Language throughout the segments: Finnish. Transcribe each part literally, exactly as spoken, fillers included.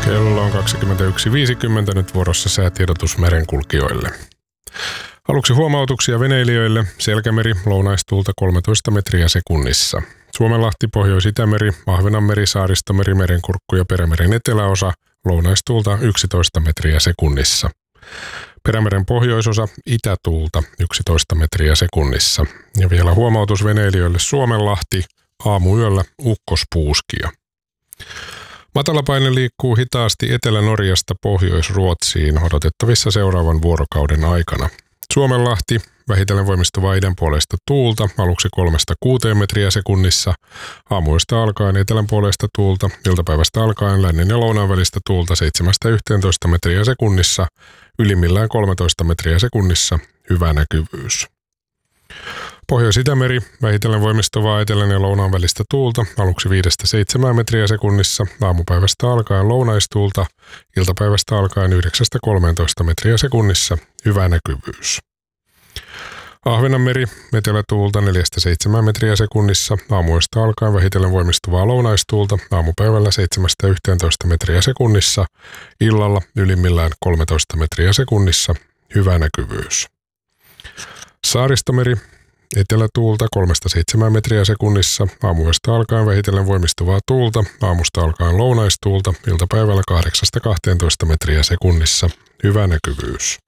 Kello on kaksikymmentäyksi viisikymmentä, nyt vuorossa säätiedotus merenkulkijoille. Aluksi huomautuksia veneilijöille. Selkämeri, lounaistuulta kolmetoista metriä sekunnissa. Suomenlahti, Pohjois-Itämeri, Ahvenanmeri, Saaristomeri, Merenkurkku ja Perämeren eteläosa, lounaistuulta yksitoista metriä sekunnissa. Perämeren pohjoisosa, itätuulta yksitoista metriä sekunnissa. Ja vielä huomautus veneilijöille Suomenlahti, aamuyöllä ukkospuuskia. Matalapaine liikkuu hitaasti Etelä-Norjasta Pohjois-Ruotsiin odotettavissa seuraavan vuorokauden aikana. Suomenlahti, vähitellen voimistuvaa idänpuoleista tuulta, aluksi kolmesta kuuteen metriä sekunnissa, aamuista alkaen etelän puolesta tuulta, iltapäivästä alkaen lännen ja lounaan välistä tuulta seitsemästä yhteentoista metriä sekunnissa, ylimmillään kolmetoista metriä sekunnissa, hyvä näkyvyys. Pohjois-Itämeri, vähitellen voimistuvaa etelän ja lounaan välistä tuulta, aluksi viidestä seitsemään metriä sekunnissa, aamupäivästä alkaen lounaistuulta, iltapäivästä alkaen yhdeksästä kolmeentoista metriä sekunnissa, hyvä näkyvyys. Ahvenanmeri, etelätuulta neljästä seitsemään metriä sekunnissa, aamuista alkaen vähitellen voimistuvaa lounaistuulta, aamupäivällä seitsemästä yhteentoista metriä sekunnissa, illalla ylimmillään kolmetoista metriä sekunnissa, hyvä näkyvyys. Saaristomeri, etelätuulta kolmesta seitsemään metriä sekunnissa, aamuyöstä alkaen vähitellen voimistuvaa tuulta, aamusta alkaen lounaistuulta, iltapäivällä kahdeksasta kahteentoista metriä sekunnissa, hyvä näkyvyys.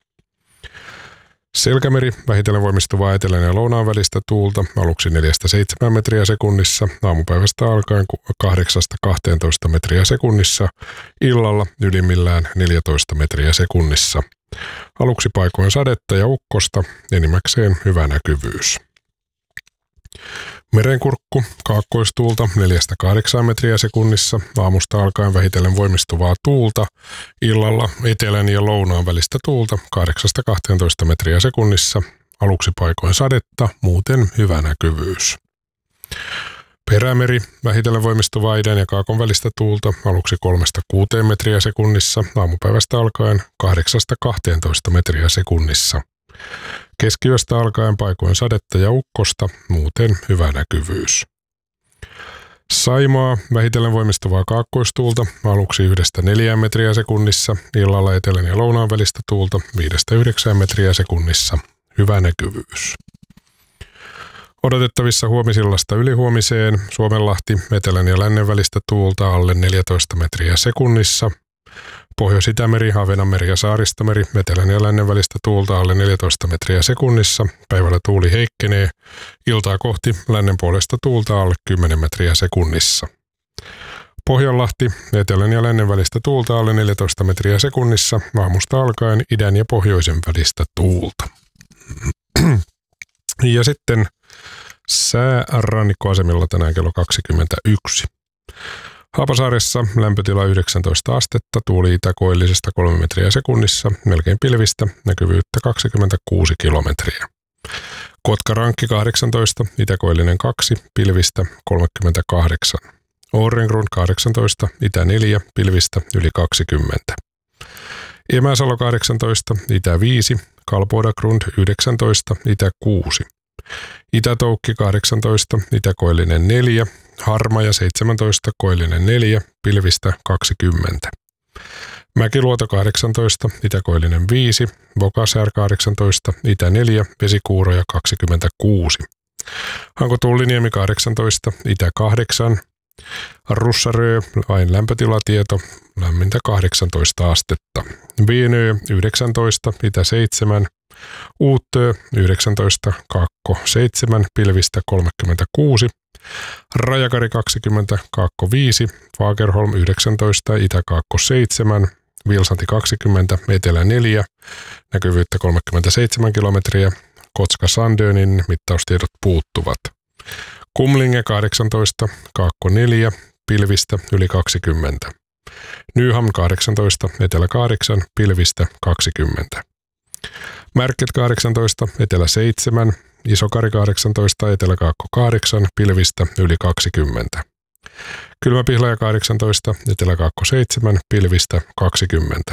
Selkämeri, vähitellen voimistuvaa etelän ja lounaan välistä tuulta, aluksi neljästä seitsemään metriä sekunnissa, aamupäivästä alkaen kahdeksasta kahteentoista metriä sekunnissa, illalla ylimmillään neljätoista metriä sekunnissa. Aluksi paikoin sadetta ja ukkosta, enimmäkseen hyvä näkyvyys. Merenkurkku, kaakkoistuulta neljästä kahdeksaan metriä sekunnissa, aamusta alkaen vähitellen voimistuvaa tuulta, illalla etelän ja lounaan välistä tuulta kahdeksasta kahteentoista metriä sekunnissa, aluksi paikoin sadetta, muuten hyvä näkyvyys. Perämeri, vähitellen voimistuvaa idän ja kaakon välistä tuulta, aluksi kolmesta kuuteen metriä sekunnissa, aamupäivästä alkaen kahdeksasta kahteentoista metriä sekunnissa. Keskiyöstä alkaen paikoin sadetta ja ukkosta, muuten hyvä näkyvyys. Saimaa, vähitellen voimistuvaa kaakkoistuulta, aluksi yhdestä neljään metriä sekunnissa, illalla etelän ja lounaan välistä tuulta viidestä yhdeksään metriä sekunnissa, hyvä näkyvyys. Odotettavissa huomisillasta ylihuomiseen, Suomenlahti, etelän ja lännen välistä tuulta alle neljätoista metriä sekunnissa. Pohjois-Itämeri, Ahvenanmeri ja Saaristomeri, etelän ja lännen välistä tuulta alle neljätoista metriä sekunnissa. Päivällä tuuli heikkenee, iltaa kohti lännen puolesta tuulta alle kymmenen metriä sekunnissa. Pohjanlahti, etelän ja lännen välistä tuulta alle neljätoista metriä sekunnissa, aamusta alkaen idän ja pohjoisen välistä tuulta. Ja sitten sää rannikkoasemilla tänään kello kaksikymmentäyksi. Haapasaaressa lämpötila yhdeksäntoista astetta, tuuli itäkoillisesta kolme metriä sekunnissa, melkein pilvistä, näkyvyyttä kaksikymmentäkuusi kilometriä. Kotkarankki kahdeksantoista, itäkoillinen kaksi, pilvistä kolmekymmentäkahdeksan. Årenggrund kahdeksantoista, itä neljä, pilvistä yli kaksikymmentä. Emäsalo kahdeksantoista, itä viisi, Kalpodagrund yhdeksäntoista, itä kuusi. Itätoukki kahdeksantoista, itäkoillinen neljä, Harmaja seitsemäntoista, koillinen neljä, pilvistä kaksikymmentä. Mäkiluoto kahdeksantoista, itäkoillinen viisi, Vokasär kahdeksantoista, itä neljä, Vesikuuroja kaksikymmentäkuusi. Hanko-Tulliniemi kahdeksantoista, itä kahdeksan, Russarö, vain lämpötilatieto, lämmintä kahdeksantoista astetta. Vienöö yhdeksäntoista, itä seitsemän, Uuttö yhdeksäntoista, Kaakko seitsemän, pilvistä kolmekymmentäkuusi. Rajakari kaksikymmentä, Kaakko viisi, Fagerholm yhdeksäntoista, Itä-Kaakko seitsemän, Vilsanti kaksikymmentä, Etelä neljä, näkyvyyttä kolmekymmentäseitsemän kilometriä, Kotska-Sandönin mittaustiedot puuttuvat. Kumlinge kahdeksantoista, Kaakko neljä, pilvistä yli kaksikymmentä. Nyham kahdeksantoista, Etelä kahdeksan, pilvistä kaksikymmentä. Märket kahdeksantoista, Etelä seitsemän, Isokari kahdeksantoista, Etelä-Kaakko kahdeksan, pilvistä yli kaksikymmentä. Kylmäpihlaja kahdeksantoista, Etelä-Kaakko seitsemän, pilvistä kaksikymmentä.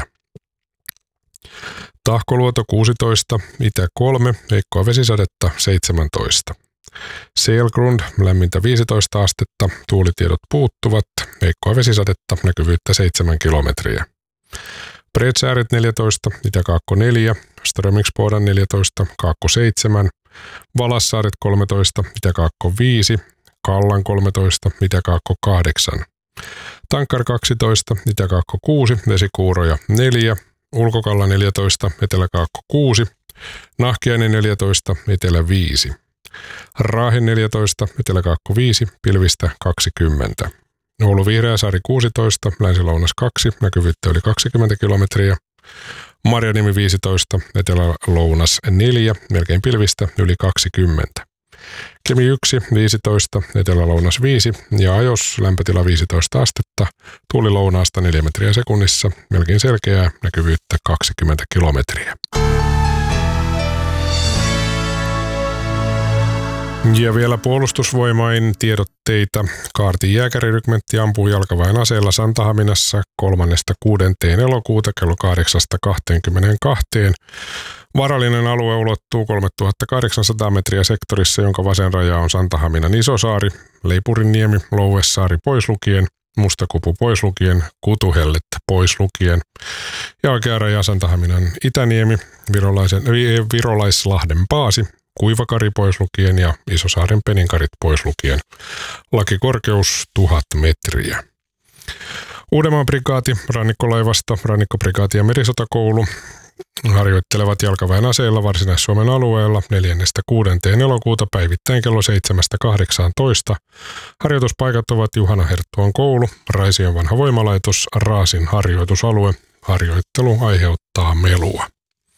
Tahkoluoto kuusitoista, Itä kolme, heikkoa vesisadetta seitsemäntoista. Selgrund, lämmintä viisitoista astetta, tuulitiedot puuttuvat, heikkoa vesisadetta, näkyvyyttä seitsemän kilometriä. Bredsääret neljätoista, Itäkaakko neljä, Strömingsbodan neljätoista, Kaakko seitsemän, Valassaaret kolmetoista, Itäkaakko viisi, Kallan kolmetoista, Itäkaakko kahdeksan. Tankkar kaksitoista, Itäkaakko kuusi, Vesikuuroja neljä, Ulkokalla neljätoista, Eteläkaakko kuusi, Nahkiainen neljätoista, Etelä viisi. Raahen neljätoista, Eteläkaakko viisi, pilvistä kaksikymmentä. Oulu Vihreäsaari kuusitoista, Länsi-Lounas kaksi, näkyvyyttä yli kaksikymmentä kilometriä. Marjaniemi viisitoista, Etelä-Lounas neljä, melkein pilvistä yli kaksikymmentä. Kemi yksi, viisitoista, Etelä-Lounas viisi ja Ajos lämpötila viisitoista astetta, tuuli lounaasta neljä metriä sekunnissa, melkein selkeää, näkyvyyttä kaksikymmentä kilometriä. Ja vielä puolustusvoimain tiedotteita. Kaartin jääkärirykmentti ampuu jalkaväen aseella Santahaminassa kolmannesta kuudenteen elokuuta kello kahdeksasta kahteenkymmeneenkahteen. Varallinen alue ulottuu kolmetuhattakahdeksansataa metriä sektorissa, jonka vasen raja on Santahaminan Isosaari, Leipurinniemi, Louessaari pois lukien, Mustakupu pois lukien, Kutuhellet pois lukien ja oikea raja Santahaminan Itäniemi, Virolaisen, Virolaislahden Paasi, Kuivakari pois lukien ja Isosaaren Peninkarit pois lukien. Lakikorkeus tuhat metriä. Uudenmaan prikaati, rannikkolaivasto, rannikkoprikaati ja merisotakoulu harjoittelevat jalkaväen aseilla Varsinais-Suomen alueella neljännestä kuudenteen elokuuta päivittäin kello seitsemästä kahdeksaantoista. Harjoituspaikat ovat Juhana Herttuan koulu, Raision vanha voimalaitos, Raasin harjoitusalue. Harjoittelu aiheuttaa melua.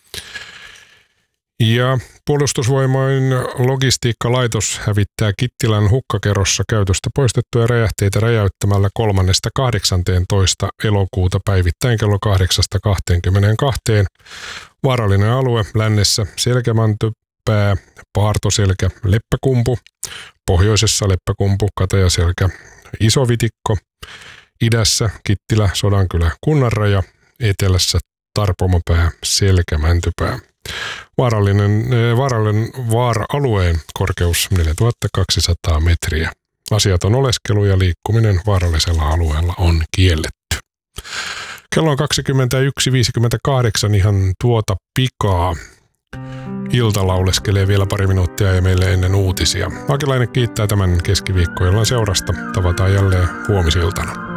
Ja puolustusvoimain logistiikkalaitos hävittää Kittilän hukkakerossa käytöstä poistettuja räjähteitä räjäyttämällä kolmannesta kahdeksanteentoista elokuuta päivittäin kello kahdeksasta kahteenkymmeneenkahteen. Vaarallinen alue lännessä Selkämäntypää, Paartoselkä, Leppäkumpu, pohjoisessa Leppäkumpu, Katajaselkä, Isovitikko, idässä Kittilä, Sodankylä, Kunnanraja, etelässä Tarpomopää, Selkämäntypää. Vaarallinen, vaarallinen vaara-alueen korkeus neljätuhattakaksisataa metriä. Asiaton oleskelu ja liikkuminen vaarallisella alueella on kielletty. Kello on kaksikymmentäyksi viisikymmentäkahdeksan ihan tuota pikaa. Ilta lauleskelee vielä pari minuuttia ja meille ennen uutisia. Akilainen kiittää tämän keskiviikkoillan seurasta. Tavataan jälleen huomisiltana.